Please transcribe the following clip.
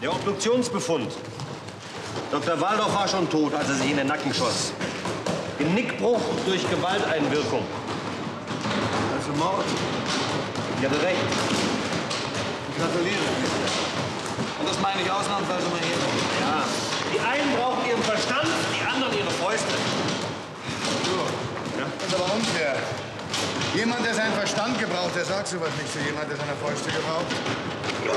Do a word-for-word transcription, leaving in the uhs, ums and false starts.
Der Obduktionsbefund. Doktor Waldorf war schon tot, als er sich in den Nacken schoss. Genickbruch durch Gewalteinwirkung. Also Mord? Ich hatte recht. Ich gratuliere. Und das meine ich ausnahmsweise mal hier. Ja. Die einen brauchen ihren Verstand, die anderen ihre Fäuste. So. Ja? Das ist aber unfair. Jemand, der seinen Verstand gebraucht, der sagt sowas nicht zu jemand, der seine Fäuste gebraucht.